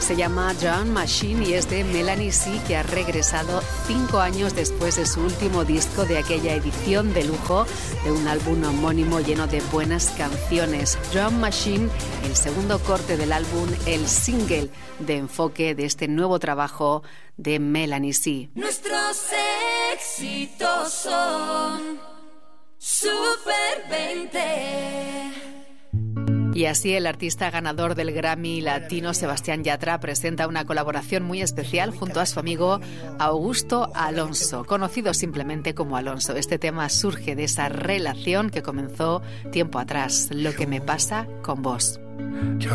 Se llama Drum Machine y es de Melanie C, que ha regresado 5 años después de su último disco, de aquella edición de lujo de un álbum homónimo lleno de buenas canciones. Drum Machine, el segundo corte del álbum, el single de enfoque de este nuevo trabajo de Melanie C. Nuestros éxitos son Super 20. Y así el artista ganador del Grammy Latino, Sebastián Yatra, presenta una colaboración muy especial junto a su amigo Augusto Alonso, conocido simplemente como Alonso. Este tema surge de esa relación que comenzó tiempo atrás, Lo que me pasa con vos. Que